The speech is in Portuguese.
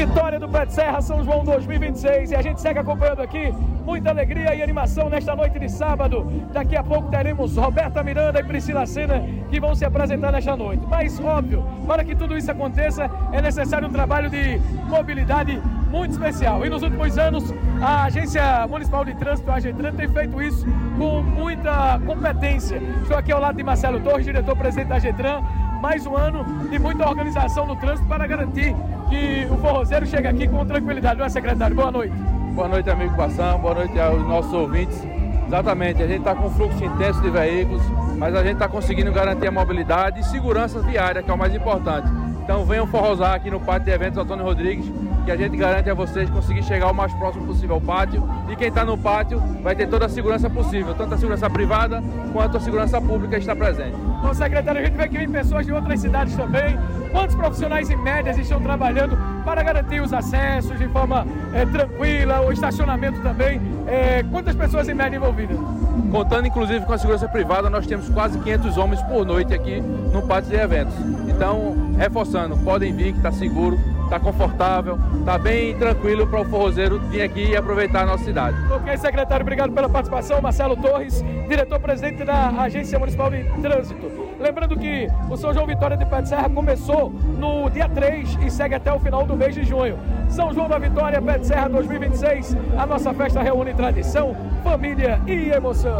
Vitória do Pé de Serra São João 2026 e a gente segue acompanhando aqui muita alegria e animação nesta noite de sábado. Daqui a pouco teremos Roberta Miranda e Priscila Sena que vão se apresentar nesta noite. Mas, óbvio, para que tudo isso aconteça é necessário um trabalho de mobilidade muito especial. E nos últimos anos, a Agência Municipal de Trânsito, a AGETRAN, tem feito isso com muita competência. Estou aqui ao lado de Marcelo Torres, diretor-presidente da AGETRAN. Mais um ano de muita organização no trânsito para garantir que o forrozeiro chegue aqui com tranquilidade. Não é, secretário? Boa noite. Boa noite, amigo Passão. Boa noite aos nossos ouvintes. Exatamente, a gente está com um fluxo intenso de veículos, mas a gente está conseguindo garantir a mobilidade e segurança viária, que é o mais importante. Então venham forrozar aqui no Pátio de Eventos Antônio Rodrigues, que a gente garante a vocês conseguir chegar o mais próximo possível ao pátio. E quem está no pátio vai ter toda a segurança possível, tanto a segurança privada quanto a segurança pública está presente. Bom, secretário, a gente vê que vem pessoas de outras cidades também. Quantos profissionais em média estão trabalhando para garantir os acessos de forma tranquila, o estacionamento também? Quantas pessoas em média envolvidas? Contando inclusive com a segurança privada, nós temos quase 500 homens por noite aqui no Pátio de Eventos. Então, reforçando, podem vir que está seguro, está confortável, está bem tranquilo para o forrozeiro vir aqui e aproveitar a nossa cidade. Ok, secretário, obrigado pela participação. Marcelo Torres, diretor-presidente da Agência Municipal de Trânsito. Lembrando que o São João Vitória de Pé de Serra começou no dia 3 e segue até o final do mês de junho. São João da Vitória, Pé de Serra 2026, a nossa festa reúne tradição, família e emoção.